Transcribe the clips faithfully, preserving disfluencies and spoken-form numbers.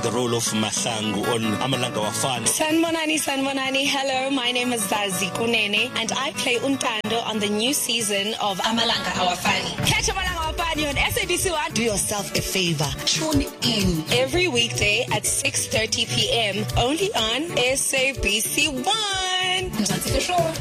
the role of Masangu on Amalanga Wafana. Sanmonani, Sanmonani. Hello, my name is Zazi Kunene, and I play Untando on the new season of Amalanga Awafani. Catch Amalanga Awafani on S A B C One. Do yourself a favor. Tune in every weekday at six thirty p.m. only on S A B C One. That's the show.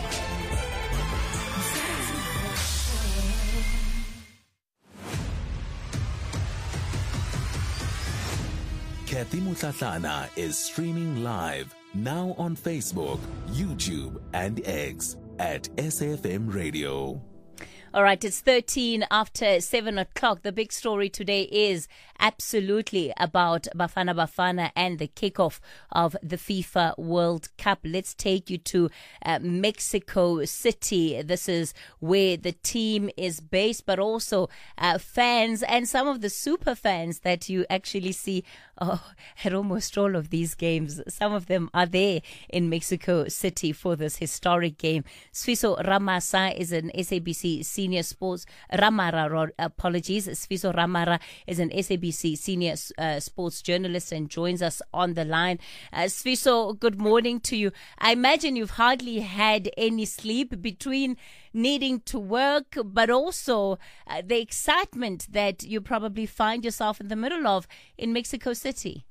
Kathy Mutlatlana is streaming live now on Facebook, YouTube, and X at S F M Radio. All right, it's thirteen after seven o'clock. The big story today is absolutely about Bafana Bafana and the kickoff of the FIFA World Cup. Let's take you to uh, Mexico City. This is where the team is based, but also uh, fans and some of the super fans that you actually see oh, at almost all of these games. Some of them are there in Mexico City for this historic game. Sfiso Ramasa is an S A B C senior sports Ramara, apologies. Sfiso Ramara is an S A B C senior uh, sports journalist and joins us on the line. Uh, Sfiso, good morning to you. I imagine you've hardly had any sleep between needing to work, but also uh, the excitement that you probably find yourself in the middle of in Mexico City.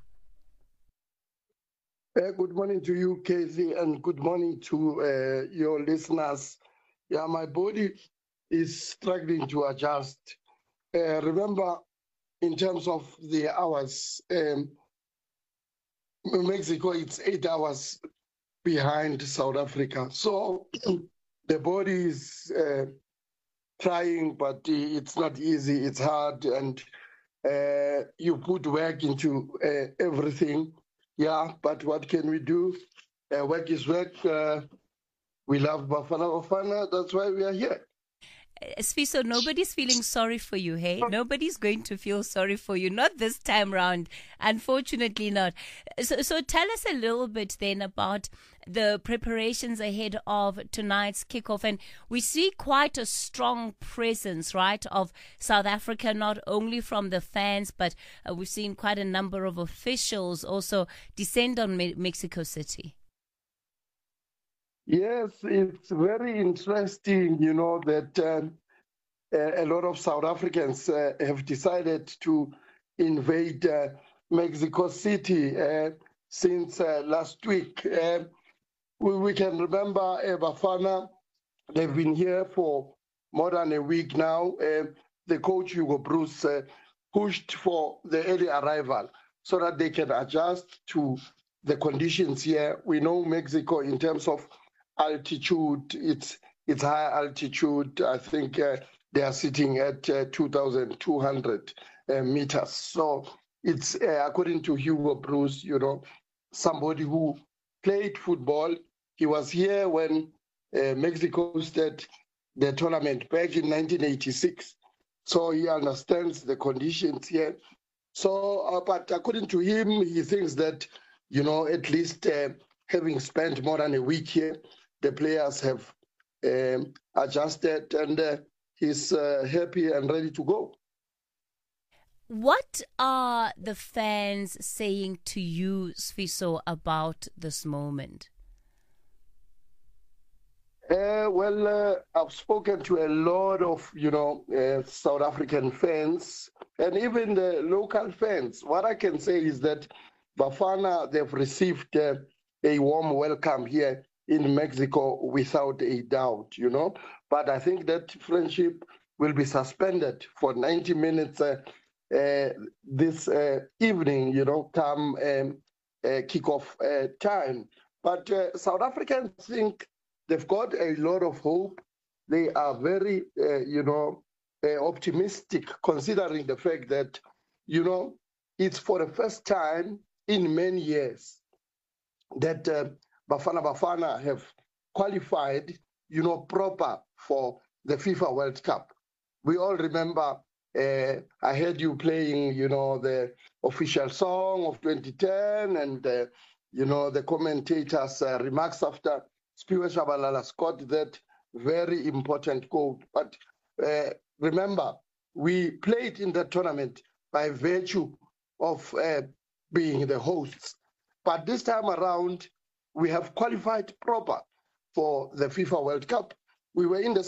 Uh, good morning to you, Casey, and good morning to uh, your listeners. Yeah, my body is struggling to adjust. Uh, remember, in terms of the hours, um, Mexico, it's eight hours behind South Africa. So the body is uh, trying, but it's not easy. It's hard, and uh, you put work into uh, everything. Yeah, but what can we do? Uh, work is work. Uh, we love Bafana Bafana. That's why we are here. Sfiso, nobody's feeling sorry for you, hey? Nobody's going to feel sorry for you. Not this time round. Unfortunately not. So, so tell us a little bit then about the preparations ahead of tonight's kickoff. And we see quite a strong presence, right, of South Africa, not only from the fans, but uh, we've seen quite a number of officials also descend on Me- Mexico City. Yes, it's very interesting, you know, that um, a, a lot of South Africans uh, have decided to invade uh, Mexico City uh, since uh, last week. Uh, we, we can remember uh, Bafana, they've been here for more than a week now. Uh, the coach, Hugo Bruce, uh, pushed for the early arrival so that they can adjust to the conditions here. We know Mexico, in terms of altitude, it's it's high altitude. I think uh, they are sitting at uh, two thousand two hundred uh, meters. So it's, uh, according to Hugo Bruce, you know, somebody who played football. He was here when uh, Mexico hosted the tournament back in nineteen eighty-six. So he understands the conditions here. So, uh, but according to him, he thinks that, you know, at least uh, having spent more than a week here, the players have um, adjusted, and uh, he's uh, happy and ready to go. What are the fans saying to you, Sfiso, about this moment? Uh, well, uh, I've spoken to a lot of, you know, uh, South African fans and even the local fans. What I can say is that Bafana, they've received uh, a warm welcome here in Mexico without a doubt, you know. But I think that friendship will be suspended for ninety minutes uh, uh, this uh, evening, you know, come um, uh, kickoff uh, time. But uh, South Africans think they've got a lot of hope. They are very, uh, you know, uh, optimistic, considering the fact that, you know, it's for the first time in many years that uh, Bafana Bafana have qualified, you know, proper for the FIFA World Cup. We all remember, uh, I heard you playing, you know, the official song of twenty ten, and, uh, you know, the commentators' uh, remarks after Spiwe Shabalala scored that very important goal. But uh, remember, we played in the tournament by virtue of uh, being the hosts. But this time around, we have qualified proper for the FIFA World Cup. We were in the